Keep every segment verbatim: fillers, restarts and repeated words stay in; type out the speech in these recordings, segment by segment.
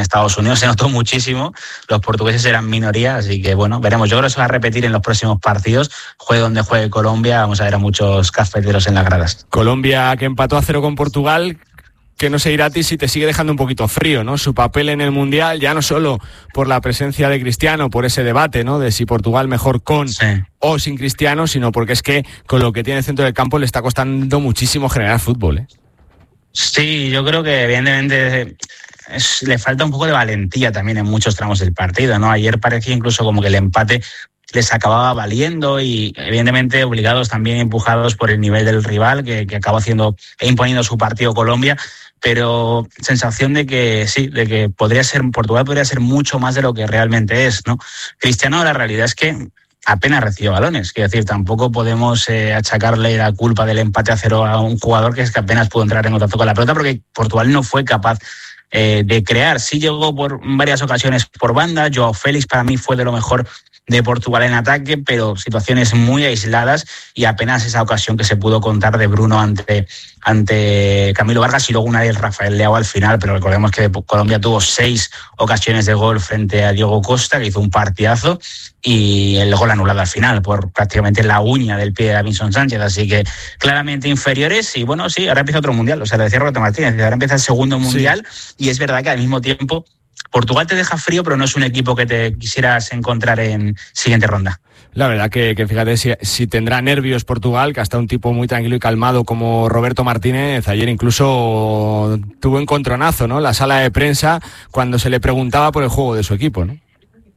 Estados Unidos se notó muchísimo, los portugueses eran minoría, así que bueno, veremos. Yo creo que se va a repetir en los próximos partidos, juegue donde juegue Colombia, vamos a ver a muchos cafeteros en las gradas. Colombia que empató a cero con Portugal, que no sé, Irati, si te sigue dejando un poquito frío, ¿no? Su papel en el Mundial, ya no solo por la presencia de Cristiano, por ese debate, ¿no? De si Portugal mejor con sí. o sin Cristiano, sino porque es que con lo que tiene el centro del campo le está costando muchísimo generar fútbol, ¿eh? Sí, yo creo que evidentemente es, le falta un poco de valentía también en muchos tramos del partido, ¿no? Ayer parecía incluso como que el empate les acababa valiendo y evidentemente obligados también, empujados por el nivel del rival que, que acabó haciendo e imponiendo su partido Colombia, pero sensación de que sí, de que podría ser Portugal podría ser mucho más de lo que realmente es, ¿no? Cristiano, la realidad es que apenas recibió balones, quiero decir, tampoco podemos eh, achacarle la culpa del empate a cero a un jugador que es que apenas pudo entrar en contacto con la pelota, porque Portugal no fue capaz eh, de crear. Sí llegó por varias ocasiones por banda. Joao Félix para mí fue de lo mejor de Portugal en ataque, pero situaciones muy aisladas y apenas esa ocasión que se pudo contar de Bruno ante, ante Camilo Vargas y luego una de Rafael Leao al final, pero recordemos que Colombia tuvo seis ocasiones de gol frente a Diogo Costa, que hizo un partidazo, y el gol anulado al final por prácticamente la uña del pie de Davinson Sánchez, así que claramente inferiores. Y bueno, sí, ahora empieza otro mundial, o sea, lo decía Roberto Martínez, ahora empieza el segundo mundial, sí. Y es verdad que al mismo tiempo Portugal te deja frío, pero no es un equipo que te quisieras encontrar en siguiente ronda. La verdad que, que fíjate si, si tendrá nervios Portugal, que hasta un tipo muy tranquilo y calmado como Roberto Martínez ayer incluso tuvo encontronazo, ¿no? La sala de prensa cuando se le preguntaba por el juego de su equipo, ¿no?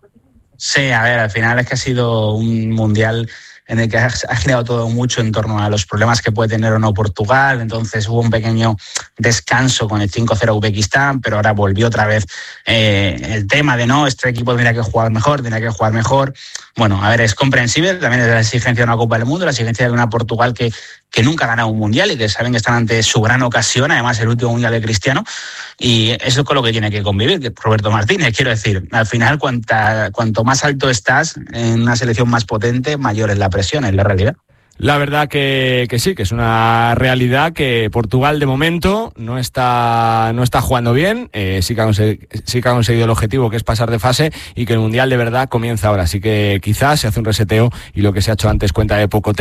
Sí, a ver, al final es que ha sido un mundial en el que ha girado todo mucho en torno a los problemas que puede tener o no Portugal. Entonces hubo un pequeño descanso con el cinco cero Uzbekistán, pero ahora volvió otra vez eh, el tema de no, este equipo tendría que jugar mejor, tendría que jugar mejor. Bueno, a ver, es comprensible, también es la exigencia de una Copa del Mundo, la exigencia de una Portugal que, que nunca ha ganado un mundial y que saben que están ante su gran ocasión, además el último mundial de Cristiano, y eso es con lo que tiene que convivir que Roberto Martínez. Quiero decir, al final cuanta, cuanto más alto estás en una selección más potente, mayor es la presión, es la realidad. La verdad que, que sí, que es una realidad que Portugal de momento no está no está jugando bien, eh, sí, que ha conseguido, sí que ha conseguido el objetivo, que es pasar de fase, y que el Mundial de verdad comienza ahora, así que quizás se hace un reseteo y lo que se ha hecho antes cuenta de poco. Te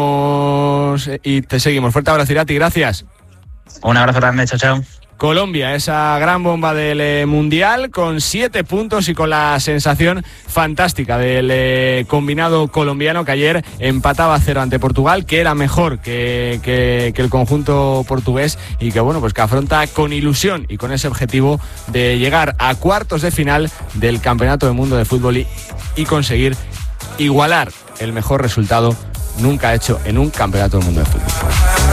leemos y te seguimos. Fuerte abrazo, Irati, gracias. Un abrazo grande, chao, chao. Colombia, esa gran bomba del eh, Mundial, con siete puntos y con la sensación fantástica del eh, combinado colombiano, que ayer empataba a cero ante Portugal, que era mejor que, que, que el conjunto portugués, y que bueno, pues que afronta con ilusión y con ese objetivo de llegar a cuartos de final del Campeonato del Mundo de Fútbol y, y conseguir igualar el mejor resultado nunca hecho en un Campeonato del Mundo de Fútbol.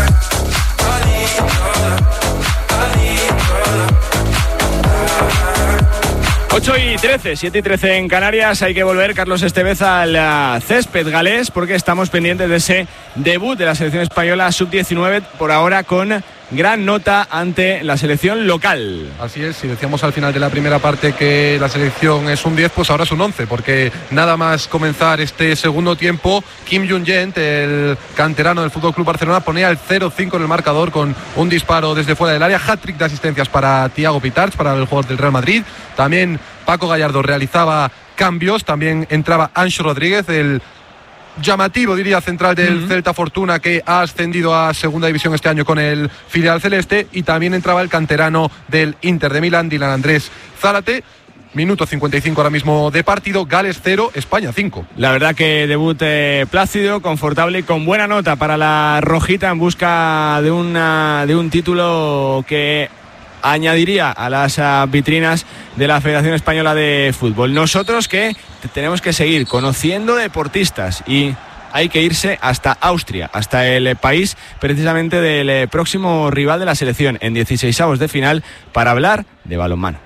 ocho y trece, siete y trece en Canarias. Hay que volver, Carlos Estevez, al césped galés, porque estamos pendientes de ese debut de la selección española sub diecinueve, por ahora con gran nota ante la selección local. Así es, si decíamos al final de la primera parte que la selección es un diez, pues ahora es un once, porque nada más comenzar este segundo tiempo, Kim Jung-jent, el canterano del F C Barcelona, ponía el cero cinco en el marcador con un disparo desde fuera del área, hat-trick de asistencias para Thiago Pitarch, para el jugador del Real Madrid. También Paco Gallardo realizaba cambios, también entraba Anxo Rodríguez, el llamativo, diría, central del uh-huh. Celta Fortuna, que ha ascendido a segunda división este año con el filial celeste, y también entraba el canterano del Inter de Milán, Dylan Andrés Zárate. Minuto cincuenta y cinco ahora mismo de partido, Gales cero, España cinco. La verdad que debut eh, plácido, confortable y con buena nota para la rojita en busca de, una, de un título que añadiría a las uh, vitrinas de la Federación Española de Fútbol. Nosotros que tenemos que seguir conociendo deportistas, y hay que irse hasta Austria, hasta el eh, país precisamente del eh, próximo rival de la selección en dieciseisavos de final, para hablar de balonmano.